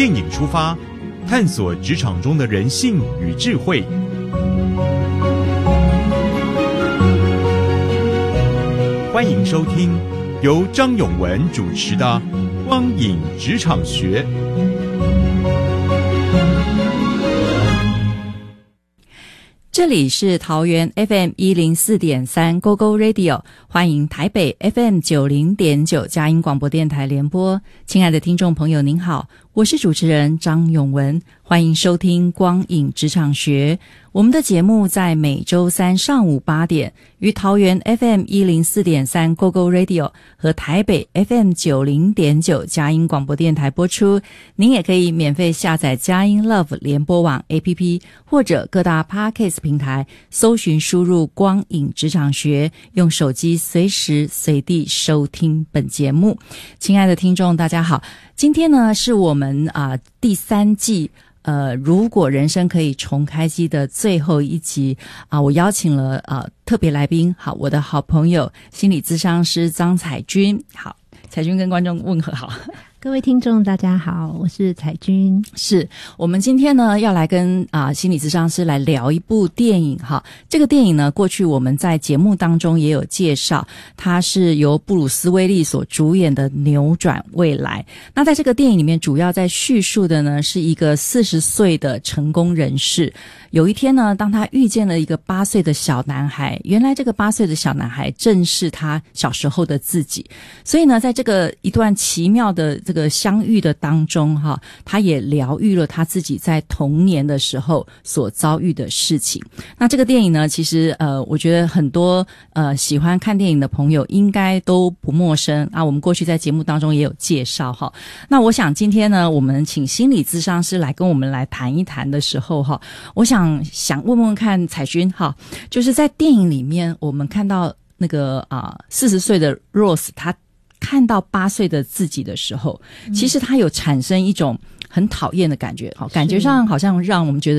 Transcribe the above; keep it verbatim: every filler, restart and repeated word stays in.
电影出发，探索职场中的人性与智慧。欢迎收听由张永文主持的《光影职场学》。 这里是桃园 F M 一零四点三 Go Go Radio， 欢迎台北 F M 九零点九佳音广播电台联播。亲爱的听众朋友您好，我是主持人张永文，欢迎收听光影职场学。我们的节目在每周三上午八点于桃园 F M 一零四点三 Go Go Radio 和台北 F M 九零点九佳音广播电台播出。您也可以免费下载佳音 Love 联播网 A P P 或者各大 Podcast 平台搜寻输入光影职场学，用手机随时随地收听本节目。亲爱的听众大家好，今天呢是我们啊、呃、第三季呃，如果人生可以重开机的最后一集啊，我邀请了呃特别来宾，好，我的好朋友心理咨商师张彩君。好，彩君跟观众问候好。 各位听众大家好，我是彩君。 是我们今天呢要来跟啊、呃、心理咨商师来聊一部电影哈。这个电影呢过去我们在节目当中也有介绍，它是由布鲁斯威利所主演的《扭转未来》。那在这个电影里面主要在叙述的呢是一个四十岁的成功人士，有一天呢当他遇见了一个八岁的小男孩，原来这个八岁的小男孩正是他小时候的自己。所以呢在这个一段奇妙的这个相遇的当中哈，他也疗愈了他自己在童年的时候所遭遇的事情。那这个电影呢其实呃我觉得很多呃喜欢看电影的朋友应该都不陌生啊，我们过去在节目当中也有介绍哈。那我想今天呢我们请心理咨商师来跟我们来谈一谈的时候哈，我想想问问看彩君哈，就是在电影里面我们看到那个啊四十岁的 Rose 他看到八岁的自己的时候，其实他有产生一种很讨厌的感觉，好，感觉上好像让我们觉